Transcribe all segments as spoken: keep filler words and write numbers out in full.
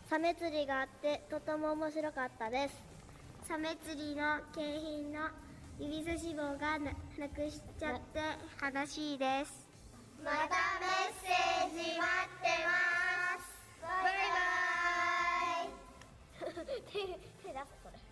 サメ釣りがあってとても面白かったです。サメ釣りの景品の指差し棒が な, なくしちゃって悲しいです。またメッセージ待ってます。バイバイ手, 手出すこれ。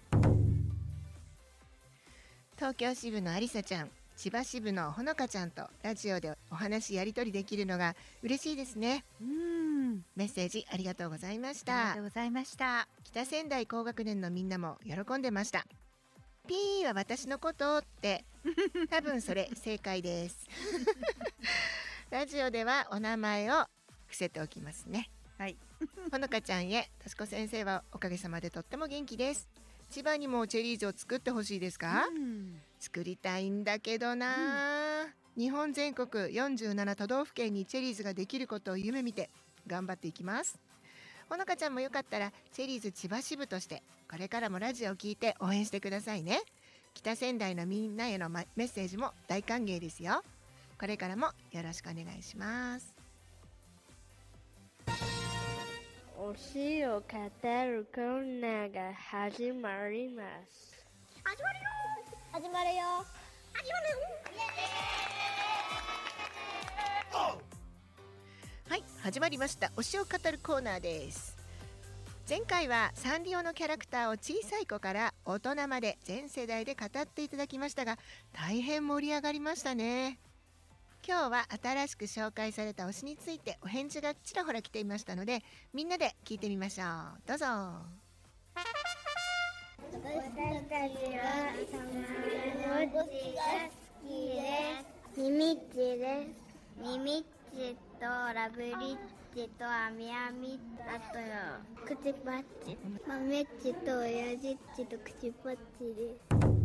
東京支部のありさちゃん、千葉支部のほのかちゃんとラジオでお話やり取りできるのが嬉しいですね。 うーん、 メッセージありがとうございました。 ありがとうございました。 北仙台高学年のみんなも喜んでました。ピーは私のことって多分それ正解ですラジオではお名前を伏せておきますね。 はいほのかちゃんへ、としこ先生はおかげさまでとっても元気です。千葉にもチェリーズを作ってほしいですか？うん、作りたいんだけどな、うん、日本全国よんじゅうなな都道府県にチェリーズができることを夢見て頑張っていきます。ほのかちゃんもよかったらチェリーズ千葉支部としてこれからもラジオを聞いて応援してくださいね。北仙台のみんなへのメッセージも大歓迎ですよ。これからもよろしくお願いします。 推しを語るコーナーが始まります。始まるよ始まるよ始まるよ。 はい、始まりました。推しを語るコーナーです。前回はサンリオのキャラクターを小さい子から大人まで全世代で語っていただきましたが、大変盛り上がりましたね。今日は新しく紹介された推しについてお返事がちらほら来ていましたので、みんなで聞いてみましょう。どうぞ。 私たちはたまごっちが好きです。みみっちです。みみっちとラブリッチとあみあみ、あとよくちぱっち、まめっちとおやじっちとくちぱっちです。